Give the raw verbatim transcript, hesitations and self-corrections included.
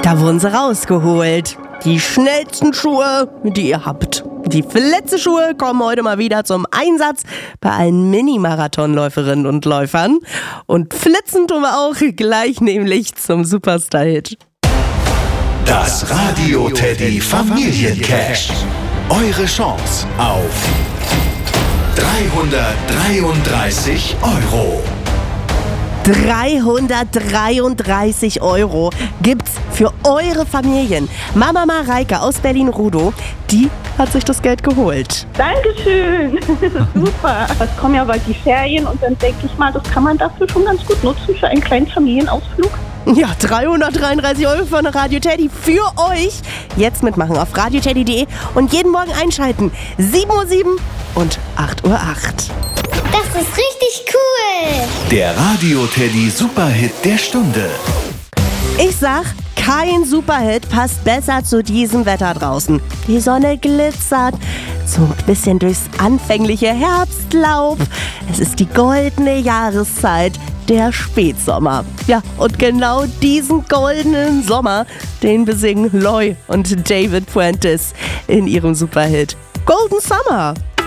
Da wurden sie rausgeholt. Die schnellsten Schuhe, die ihr habt. Die Flitzeschuhe kommen heute mal wieder zum Einsatz bei allen Mini-Marathonläuferinnen und Läufern. Und flitzen tun wir auch gleich nämlich zum Superstar-Hit. Das Radio Teddy Familiencash. Eure Chance auf dreihundertdreiunddreißig Euro. dreihundertdreiunddreißig Euro gibt's für eure Familien. Mama Mareike aus Berlin-Rudow, die hat sich das Geld geholt. Dankeschön, super. Es kommen ja bald die Ferien und dann denke ich mal, das kann man dafür schon ganz gut nutzen für einen kleinen Familienausflug. Ja, dreihundertdreiunddreißig Euro von Radio Teddy für euch. Jetzt mitmachen auf radio teddy punkt de und jeden Morgen einschalten. sieben Uhr sieben und acht Uhr acht. Das ist richtig cool. Der Radio Teddy Superhit der Stunde. Ich sag, kein Superhit passt besser zu diesem Wetter draußen. Die Sonne glitzert, so ein bisschen durchs anfängliche Herbstlaub. Es ist die goldene Jahreszeit, der Spätsommer. Ja, und genau diesen goldenen Sommer, den besingen Loy und David Fuentes in ihrem Superhit Golden Summer.